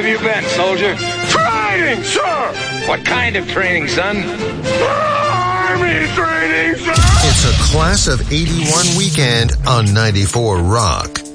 you been, soldier? Training, sir! What kind of training, son? Army training, sir! It's a Class of 81 weekend on 94 Rock.